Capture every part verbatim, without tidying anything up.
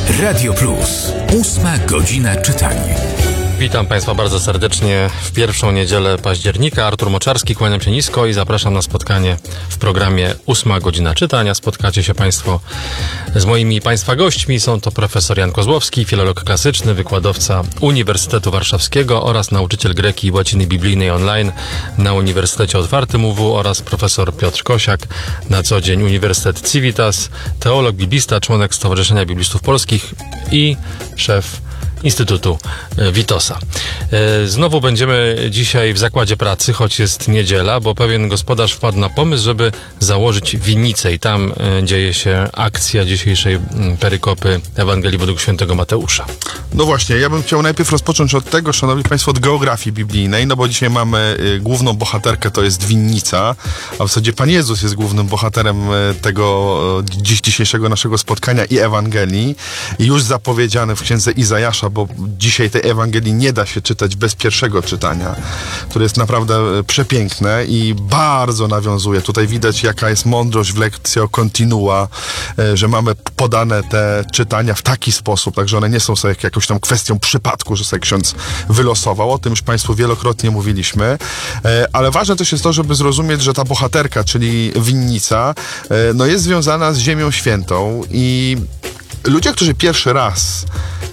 Radio Plus. Ósma godzina czytania. Witam Państwa bardzo serdecznie w pierwszą niedzielę października. Artur Moczarski, kłaniam się nisko i zapraszam na spotkanie w programie Ósma godzina czytania. Spotkacie się Państwo z moimi Państwa gośćmi. Są to profesor Jan Kozłowski, filolog klasyczny, wykładowca Uniwersytetu Warszawskiego oraz nauczyciel greki i łaciny biblijnej online na Uniwersytecie Otwartym U W oraz profesor Piotr Kosiak, na co dzień Uniwersytet Civitas, teolog, biblista, członek Stowarzyszenia Biblistów Polskich i szef Instytutu Witosa. Znowu będziemy dzisiaj w zakładzie pracy, choć jest niedziela, bo pewien gospodarz wpadł na pomysł, żeby założyć winnicę i tam dzieje się akcja dzisiejszej perykopy Ewangelii według świętego Mateusza. No właśnie, ja bym chciał najpierw rozpocząć od tego, szanowni państwo, od geografii biblijnej, no bo dzisiaj mamy y, główną bohaterkę, to jest winnica, a w zasadzie Pan Jezus jest głównym bohaterem y, tego y, dziś, dzisiejszego naszego spotkania i Ewangelii. I już zapowiedziany w księdze Izajasza, bo dzisiaj tej Ewangelii nie da się czytać bez pierwszego czytania, które jest naprawdę y, przepiękne i bardzo nawiązuje. Tutaj widać, jaka jest mądrość w lekcjo continua, y, że mamy podane te czytania w taki sposób, także one nie są sobie jakąś tam kwestią przypadku, że sobie ksiądz wylosował. O tym już Państwu wielokrotnie mówiliśmy. Ale ważne też jest to, żeby zrozumieć, że ta bohaterka, czyli winnica, no jest związana z Ziemią Świętą i ludzie, którzy pierwszy raz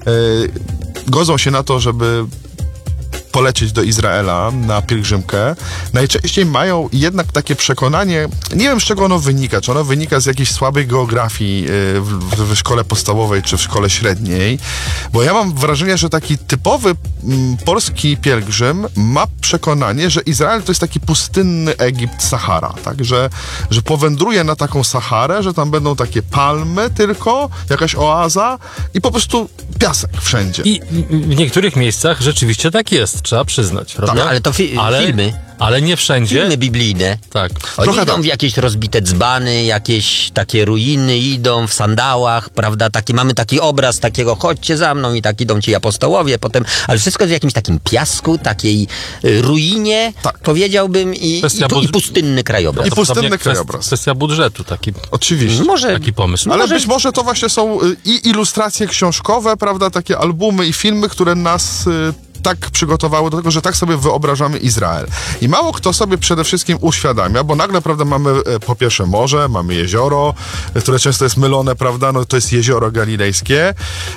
godzą się na to, żeby polecieć do Izraela na pielgrzymkę, najczęściej mają jednak takie przekonanie, nie wiem z czego ono wynika, czy ono wynika z jakiejś słabej geografii w, w szkole podstawowej, czy w szkole średniej, bo ja mam wrażenie, że taki typowy m, polski pielgrzym ma przekonanie, że Izrael to jest taki pustynny Egipt, Sahara, tak, że, że powędruje na taką Saharę, że tam będą takie palmy tylko, jakaś oaza i po prostu piasek wszędzie. I w niektórych miejscach rzeczywiście tak jest, trzeba przyznać, prawda? No, ale to fi- ale, filmy. Ale nie wszędzie. Filmy biblijne. Tak. Oni Trochę idą tak. w jakieś rozbite dzbany, jakieś takie ruiny, idą w sandałach, prawda? Taki, mamy taki obraz takiego, chodźcie za mną i tak idą ci apostołowie potem, ale wszystko w jakimś takim piasku, takiej y, ruinie, Tak. powiedziałbym, i, i, Kwestia pu- i bud- pustynny krajobraz. I pustynny Kwestia- krajobraz. Kwestia budżetu, taki, Oczywiście. Może taki pomysł. Ale może- być może to właśnie są y, i ilustracje książkowe, prawda, takie albumy i filmy, które nas y, tak przygotowały do tego, że tak sobie wyobrażamy Izrael. I mało kto sobie przede wszystkim uświadamia, bo nagle, prawda, mamy y, po pierwsze morze, mamy jezioro, y, które często jest mylone, prawda, no to jest jezioro galilejskie.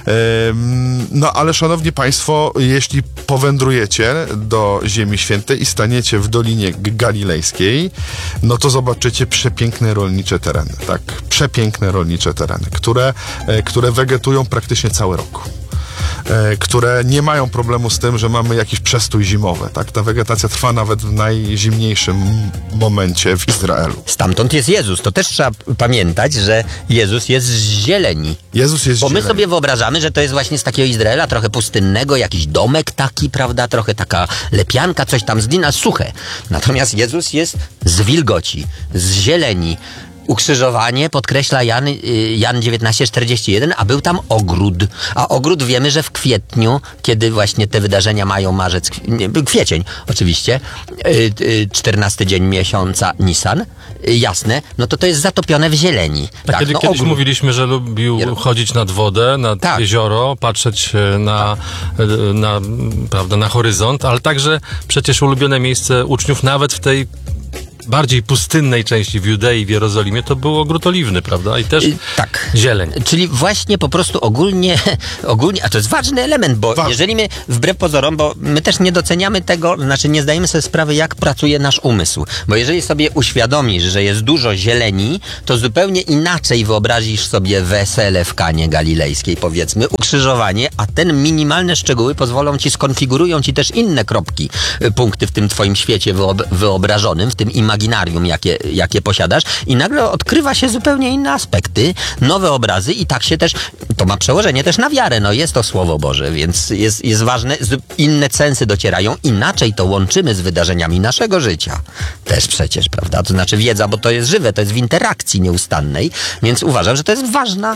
Ym, no ale szanowni państwo, jeśli powędrujecie do Ziemi Świętej i staniecie w Dolinie G- Galilejskiej, no to zobaczycie przepiękne rolnicze tereny, tak? Przepiękne rolnicze tereny, które, y, które wegetują praktycznie cały rok. E, które nie mają problemu z tym, że mamy jakiś przestój zimowy. Tak? Ta wegetacja trwa nawet w najzimniejszym momencie w Izraelu. Stamtąd jest Jezus. To też trzeba pamiętać, że Jezus jest z zieleni. Jezus jest Bo my zieleni. sobie wyobrażamy, że to jest właśnie z takiego Izraela, trochę pustynnego, jakiś domek taki, prawda, trochę taka lepianka, coś tam z glina, suche. Natomiast Jezus jest z wilgoci, z zieleni. Ukrzyżowanie podkreśla Jan, Jan dziewiętnaście czterdzieści jeden, a był tam ogród. A ogród wiemy, że w kwietniu, kiedy właśnie te wydarzenia mają marzec, nie, kwiecień oczywiście, czternasty dzień miesiąca Nisan, jasne, no to to jest zatopione w zieleni. A Tak, kiedy, no, kiedyś ogród. mówiliśmy, że lubił chodzić nad wodę, nad Tak. jezioro, patrzeć na, na, prawda, na horyzont, ale także przecież ulubione miejsce uczniów nawet w tej bardziej pustynnej części w Judei, w Jerozolimie, to był ogród oliwny, prawda? I też Y, tak. zieleń. Czyli właśnie po prostu ogólnie, ogólnie, a to jest ważny element, bo Ważny. jeżeli my, wbrew pozorom, bo my też nie doceniamy tego, znaczy nie zdajemy sobie sprawy, jak pracuje nasz umysł. Bo jeżeli sobie uświadomisz, że jest dużo zieleni, to zupełnie inaczej wyobrazisz sobie wesele w Kanie Galilejskiej, powiedzmy, ukrzyżowanie, a ten minimalne szczegóły pozwolą ci, skonfigurują ci też inne kropki, y, punkty w tym twoim świecie wyob- wyobrażonym, w tym imaginarium, jakie, jakie posiadasz, i nagle odkrywa się zupełnie inne aspekty, nowe obrazy, i tak się też, to ma przełożenie też na wiarę, no jest to Słowo Boże, więc jest, jest ważne, inne sensy docierają, inaczej to łączymy z wydarzeniami naszego życia. Też przecież, prawda? To znaczy wiedza, bo to jest żywe, to jest w interakcji nieustannej, więc uważam, że to jest ważna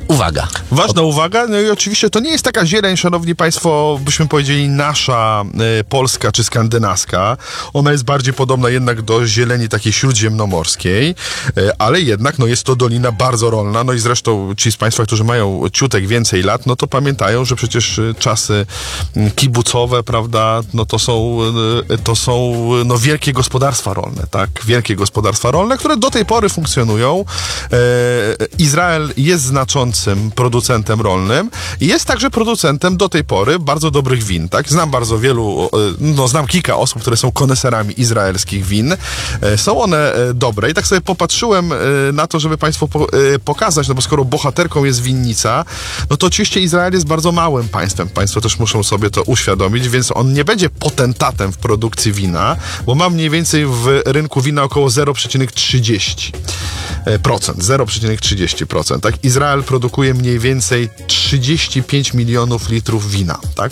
uwaga. Ważna uwaga, no i oczywiście to nie jest taka zieleń, szanowni państwo, byśmy powiedzieli nasza, y, polska czy skandynawska. Ona jest bardziej podobna jednak do zieleni takiej śródziemnomorskiej, y, ale jednak no jest to dolina bardzo rolna, no i zresztą ci z państwa, którzy mają ciutek więcej lat, no to pamiętają, że przecież y, czasy y, kibucowe, prawda, no to są, y, to są no wielkie gospodarstwa rolne, tak, wielkie gospodarstwa rolne, które do tej pory funkcjonują. Y, Izrael jest znaczący producentem rolnym i jest także producentem do tej pory bardzo dobrych win, tak? Znam bardzo wielu, no znam kilka osób, które są koneserami izraelskich win. Są one dobre i tak sobie popatrzyłem na to, żeby państwu pokazać, no bo skoro bohaterką jest winnica, no to oczywiście Izrael jest bardzo małym państwem. Państwo też muszą sobie to uświadomić, więc on nie będzie potentatem w produkcji wina, bo ma mniej więcej w rynku wina około zero przecinek trzydzieści procent. zero przecinek trzydzieści procent, tak? Izrael produkuje mniej więcej trzydzieści pięć milionów litrów wina, tak?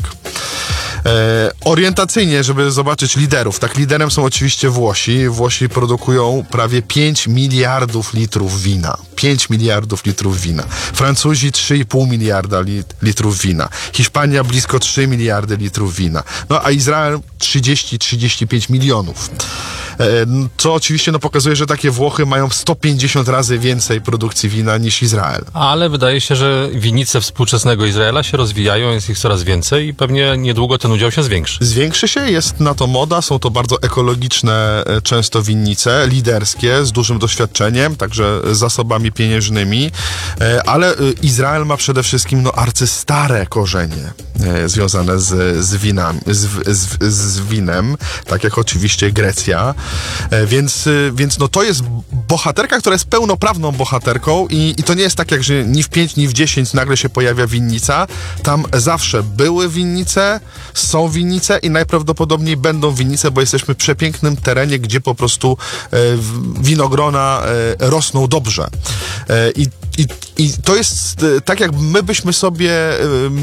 E, orientacyjnie, żeby zobaczyć liderów, tak? Liderem są oczywiście Włosi. Włosi produkują prawie pięć miliardów litrów wina. pięć miliardów litrów wina. Francuzi trzy i pół miliarda lit, litrów wina. Hiszpania blisko trzy miliardy litrów wina. No a Izrael trzydzieści do trzydziestu pięciu milionów. Co oczywiście no, pokazuje, że takie Włochy mają sto pięćdziesiąt razy więcej produkcji wina niż Izrael. Ale wydaje się, że winnice współczesnego Izraela się rozwijają, jest ich coraz więcej i pewnie niedługo ten udział się zwiększy. Zwiększy się, jest na to moda, są to bardzo ekologiczne często winnice, liderskie, z dużym doświadczeniem, także zasobami pieniężnymi, ale Izrael ma przede wszystkim no, arcystare korzenie związane z, z winami, z, z, z winem, tak jak oczywiście Grecja. Więc, więc no to jest bohaterka, która jest pełnoprawną bohaterką i, i to nie jest tak jak, że ni w pięć, ni w dziesięć nagle się pojawia winnica. Tam zawsze były winnice, są winnice i najprawdopodobniej będą winnice, bo jesteśmy w przepięknym terenie, gdzie po prostu e, winogrona e, rosną dobrze. E, i, i, I to jest e, tak, jak my byśmy sobie e,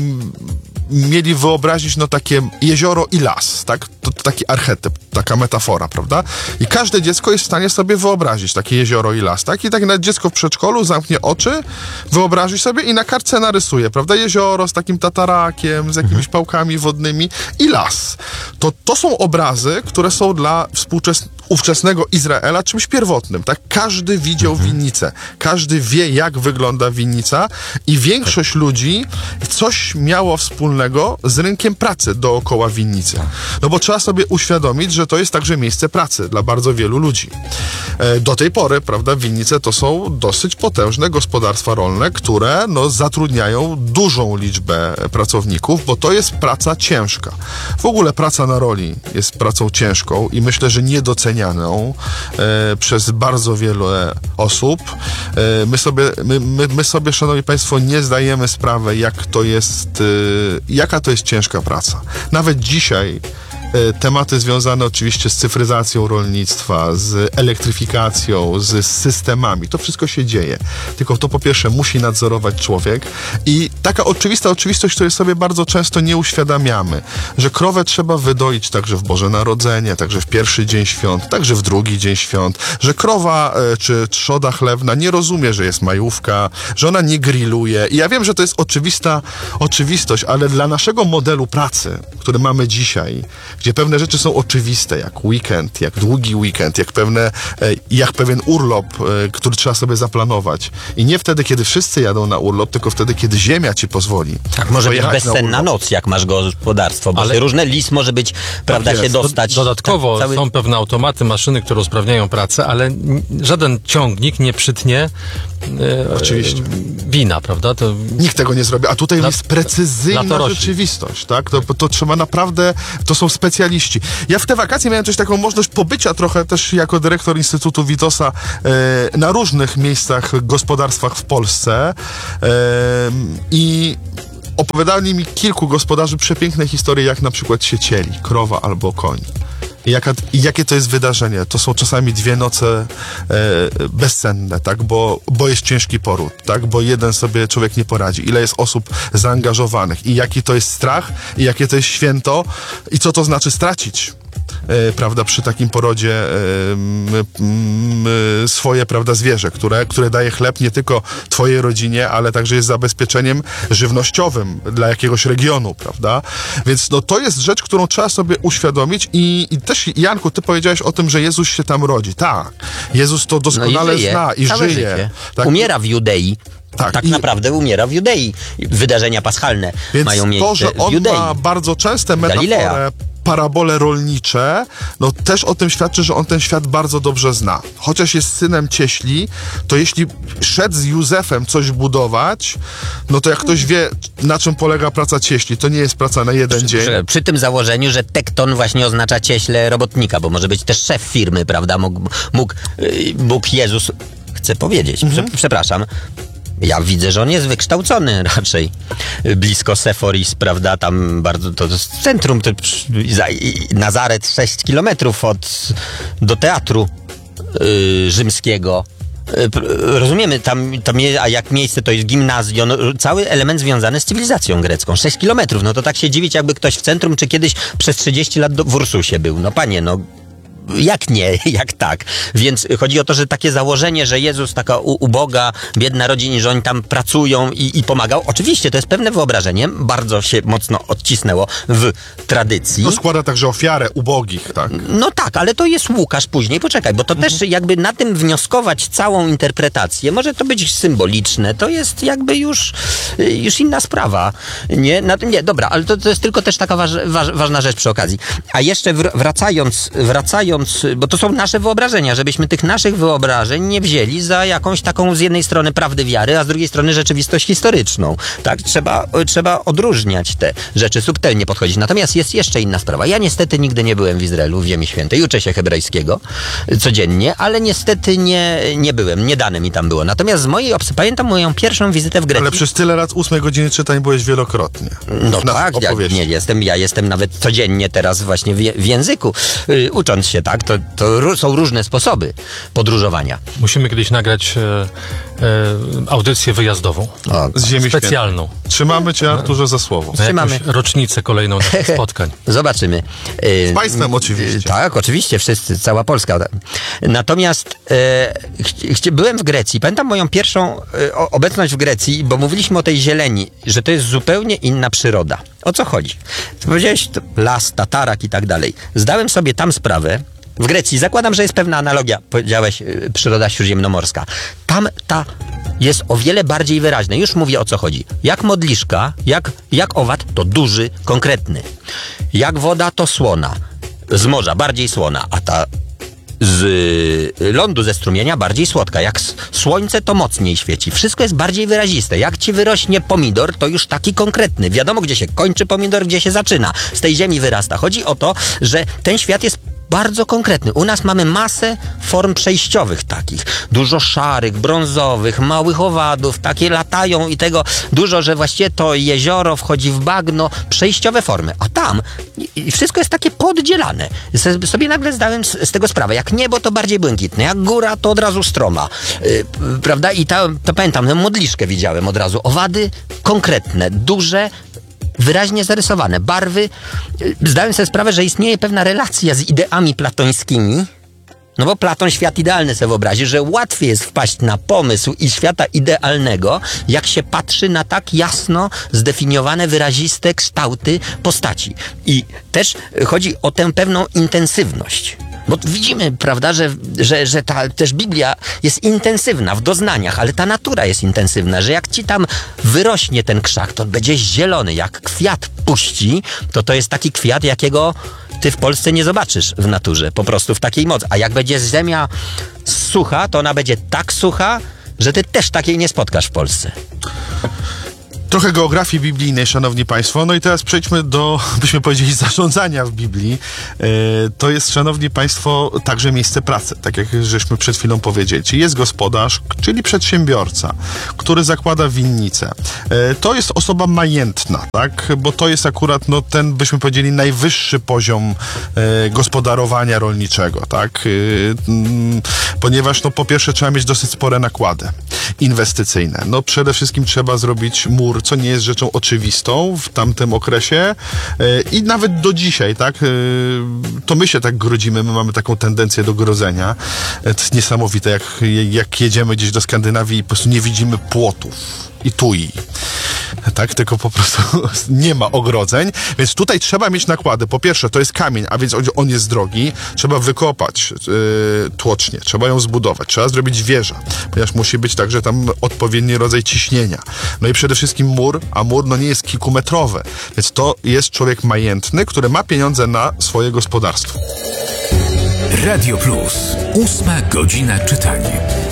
mieli wyobrazić no takie jezioro i las, tak? To, to taki archetyp, taka metafora, prawda? I każde dziecko jest w stanie sobie wyobrazić takie jezioro i las, tak? I tak nawet dziecko w przedszkolu zamknie oczy, wyobrazi sobie i na kartce narysuje, prawda? Jezioro z takim tatarakiem, z jakimiś mhm. pałkami wodnymi i las. To, to są obrazy, które są dla współczesnych ówczesnego Izraela czymś pierwotnym, tak? Każdy widział mhm. winnicę. Każdy wie, jak wygląda winnica i większość ludzi coś miało wspólnego z rynkiem pracy dookoła winnicy. No bo trzeba sobie uświadomić, że to jest także miejsce pracy dla bardzo wielu ludzi. E, do tej pory, prawda, winnice to są dosyć potężne gospodarstwa rolne, które no, zatrudniają dużą liczbę pracowników, bo to jest praca ciężka. W ogóle praca na roli jest pracą ciężką i myślę, że niedocenianą e, przez bardzo wiele osób. E, my, sobie, my, my, my sobie, szanowni państwo, nie zdajemy sprawy, jak to jest, e, jaka to jest ciężka praca. Nawet dzisiaj tematy związane oczywiście z cyfryzacją rolnictwa, z elektryfikacją, z systemami. To wszystko się dzieje. Tylko to po pierwsze musi nadzorować człowiek i taka oczywista oczywistość, której sobie bardzo często nie uświadamiamy, że krowę trzeba wydoić także w Boże Narodzenie, także w pierwszy dzień świąt, także w drugi dzień świąt, że krowa czy trzoda chlewna nie rozumie, że jest majówka, że ona nie grilluje. I ja wiem, że to jest oczywista oczywistość, ale dla naszego modelu pracy, który mamy dzisiaj, gdzie pewne rzeczy są oczywiste, jak weekend, jak długi weekend, jak pewne, jak pewien urlop, który trzeba sobie zaplanować. I nie wtedy, kiedy wszyscy jadą na urlop, tylko wtedy, kiedy ziemia ci pozwoli. Tak, może być bezsenna na noc, jak masz gospodarstwo, bo ale różne lis może być, prawda, tak się dostać. Dodatkowo tak, cały... są pewne automaty, maszyny, które usprawniają pracę, ale żaden ciągnik nie przytnie e, Oczywiście. wina, prawda? To... Nikt tego nie zrobi, a tutaj La... jest precyzyjna rzeczywistość, tak? To, to trzeba naprawdę, to są specjaliści. Ja w te wakacje miałem też taką możliwość pobycia trochę też jako dyrektor Instytutu Witosa e, na różnych miejscach, gospodarstwach w Polsce e, i opowiadali mi kilku gospodarzy przepiękne historie, jak na przykład się cieli, krowa albo koń. I, jaka, I jakie to jest wydarzenie? To są czasami dwie noce e, bezsenne, tak? Bo, bo jest ciężki poród, tak? Bo jeden sobie człowiek nie poradzi. Ile jest osób zaangażowanych i jaki to jest strach i jakie to jest święto i co to znaczy stracić. e, prawda, przy takim porodzie e, m, m, swoje, prawda, zwierzę, które, które daje chleb nie tylko twojej rodzinie, ale także jest zabezpieczeniem żywnościowym dla jakiegoś regionu, prawda? Więc no, to jest rzecz, którą trzeba sobie uświadomić i, i też, Janku, ty powiedziałeś o tym, że Jezus się tam rodzi. Tak, Jezus to doskonale no i żyje, zna i całe żyje. Życie. Tak. Umiera w Judei. Tak, Tak i- naprawdę umiera w Judei. Wydarzenia paschalne Więc mają miejsce to, że w on Judei. ma bardzo częste Galilea. metaforę, parabole rolnicze, no też o tym świadczy, że on ten świat bardzo dobrze zna. Chociaż jest synem cieśli, to jeśli szedł z Józefem coś budować, no to jak ktoś wie, na czym polega praca cieśli, to nie jest praca na jeden dzień. Przy, przy tym założeniu, że tekton właśnie oznacza cieśle robotnika, bo może być też szef firmy, prawda? Mógł, mógł yy, Bóg Jezus, chcę powiedzieć, Mhm. prze, przepraszam, ja widzę, że on jest wykształcony raczej. Blisko Seforis, prawda, tam bardzo, to jest centrum, to, za- i- Nazaret sześć kilometrów od, do teatru yy, rzymskiego. Yy, p- Rozumiemy, tam, tam je, a jak miejsce to jest gimnazjum, no, cały element związany z cywilizacją grecką. sześć kilometrów, no to tak się dziwić, jakby ktoś w centrum, czy kiedyś przez trzydzieści lat do, w Ursusie był. No panie, no jak nie, jak tak. Więc chodzi o to, że takie założenie, że Jezus taka u, uboga, biedna rodzina, że oni tam pracują i, i pomagał. Oczywiście to jest pewne wyobrażenie, bardzo się mocno odcisnęło w tradycji. No składa także ofiarę ubogich, tak. No tak, ale to jest Łukasz później, poczekaj, bo to też jakby na tym wnioskować całą interpretację, może to być symboliczne, to jest jakby już, już inna sprawa. Nie, na tym nie, dobra, ale to, to jest tylko też taka waż, waż, ważna rzecz przy okazji. A jeszcze wr- wracając, wracając, bo to są nasze wyobrażenia, żebyśmy tych naszych wyobrażeń nie wzięli za jakąś taką z jednej strony prawdę wiary, a z drugiej strony rzeczywistość historyczną. Tak, trzeba, trzeba odróżniać te rzeczy, subtelnie podchodzić. Natomiast jest jeszcze inna sprawa. Ja niestety nigdy nie byłem w Izraelu, w Ziemi Świętej. Uczę się hebrajskiego codziennie, ale niestety nie, nie byłem, nie dane mi tam było. Natomiast z mojej obs- pamiętam moją pierwszą wizytę w Grecji. Ale przez tyle lat ósmej godziny czytań byłeś wielokrotnie. No Na tak, ja, opowieści. nie, jestem, ja jestem nawet codziennie teraz właśnie w, je- w języku, y, ucząc się, tak, to, to ró- są różne sposoby podróżowania. Musimy kiedyś nagrać e, e, audycję wyjazdową. O, Z Ziemi Specjalną. Świętej. Trzymamy cię, Arturze, za słowo. Na Trzymamy. jakąś rocznicę kolejną naszych spotkań. Zobaczymy. Y, Z państwem oczywiście. y, Tak, oczywiście, wszyscy, cała Polska. Natomiast e, ch- ch- byłem w Grecji. Pamiętam moją pierwszą e, o- obecność w Grecji, bo mówiliśmy o tej zieleni, że to jest zupełnie inna przyroda. O co chodzi? Ty powiedziałeś, to las, tatarak i tak dalej. Zdałem sobie tam sprawę, w Grecji, zakładam, że jest pewna analogia, powiedziałeś, y, przyroda śródziemnomorska. Tam ta jest o wiele bardziej wyraźna. Już mówię, o co chodzi. Jak modliszka, jak, jak owad, to duży, konkretny. Jak woda, to słona. Z morza bardziej słona, a ta z y, lądu, ze strumienia bardziej słodka. Jak s- słońce, to mocniej świeci. Wszystko jest bardziej wyraziste. Jak ci wyrośnie pomidor, to już taki konkretny. Wiadomo, gdzie się kończy pomidor, gdzie się zaczyna. Z tej ziemi wyrasta. Chodzi o to, że ten świat jest bardzo konkretny. U nas mamy masę form przejściowych takich. Dużo szarych, brązowych, małych owadów, takie latają i tego dużo, że właściwie to jezioro wchodzi w bagno. Przejściowe formy. A tam i- i wszystko jest takie poddzielane. Se- Sobie nagle zdałem z, z tego sprawę. Jak niebo, to bardziej błękitne. Jak góra, to od razu stroma. Yy, prawda? I ta, to pamiętam, tę modliszkę widziałem od razu. Owady konkretne, duże, wyraźnie zarysowane. Barwy. Yy, Zdałem sobie sprawę, że istnieje pewna relacja z ideami platońskimi. No bo Platon świat idealny sobie wyobrazi, że łatwiej jest wpaść na pomysł i świata idealnego, jak się patrzy na tak jasno zdefiniowane, wyraziste kształty postaci. I też chodzi o tę pewną intensywność. Bo widzimy, prawda, że, że, że ta też Biblia jest intensywna w doznaniach, ale ta natura jest intensywna, że jak ci tam wyrośnie ten krzak, to on będzie zielony. Jak kwiat puści, to to jest taki kwiat, jakiego ty w Polsce nie zobaczysz w naturze, po prostu w takiej mocy. A jak będzie ziemia sucha, to ona będzie tak sucha, że ty też takiej nie spotkasz w Polsce. Trochę geografii biblijnej, szanowni państwo. No i teraz przejdźmy do, byśmy powiedzieli, zarządzania w Biblii. E, to jest, szanowni państwo, także miejsce pracy, tak jak żeśmy przed chwilą powiedzieli. Czyli jest gospodarz, czyli przedsiębiorca, który zakłada winnicę. E, to jest osoba majętna, tak? Bo to jest akurat, no ten, byśmy powiedzieli, najwyższy poziom e, gospodarowania rolniczego, tak? E, mm, ponieważ, no po pierwsze, trzeba mieć dosyć spore nakłady inwestycyjne. No przede wszystkim trzeba zrobić mur mur, co nie jest rzeczą oczywistą w tamtym okresie i nawet do dzisiaj, tak, to my się tak grodzimy, my mamy taką tendencję do grodzenia. To jest niesamowite, jak, jak jedziemy gdzieś do Skandynawii i po prostu nie widzimy płotów i tui. Tak, tylko po prostu nie ma ogrodzeń, więc tutaj trzeba mieć nakłady. Po pierwsze, to jest kamień, a więc on jest drogi. Trzeba wykopać yy, tłocznię, trzeba ją zbudować, trzeba zrobić wieżę, ponieważ musi być także tam odpowiedni rodzaj ciśnienia. No i przede wszystkim mur, a mur no nie jest kilkumetrowy, więc to jest człowiek majętny, który ma pieniądze na swoje gospodarstwo. Radio Plus. Ósma godzina czytania.